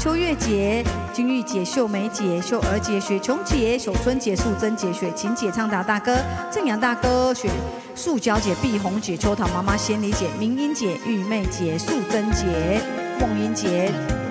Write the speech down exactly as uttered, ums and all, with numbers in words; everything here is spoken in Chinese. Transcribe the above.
秋月节、金玉姐、秀梅姐、秀儿姐、雪琼姐、守春姐、素贞姐、雪晴姐、畅达大哥、正阳大哥、雪塑胶姐、碧红姐、秋桃妈妈、仙梨姐、明英姐、玉妹姐、素贞姐、梦英姐。